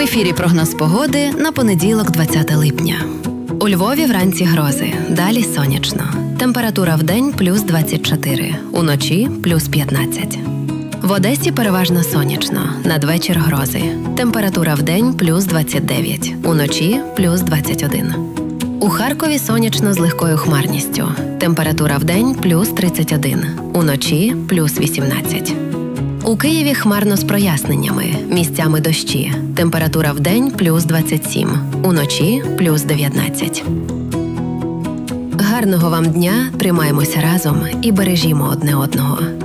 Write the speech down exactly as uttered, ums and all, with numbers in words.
ефірі прогноз погоди на понеділок, двадцяте липня. У Львові вранці грози, далі сонячно. Температура вдень – плюс двадцять чотири, уночі – плюс п'ятнадцять. В Одесі переважно сонячно, надвечір грози. Температура вдень – плюс двадцять дев'ять, уночі – плюс двадцять один. У Харкові сонячно з легкою хмарністю. Температура вдень – плюс тридцять один, уночі – плюс вісімнадцять. У Києві хмарно з проясненнями, місцями дощі. Температура вдень – плюс двадцять сім, уночі – плюс дев'ятнадцять. Гарного вам дня, тримаємося разом і бережімо одне одного.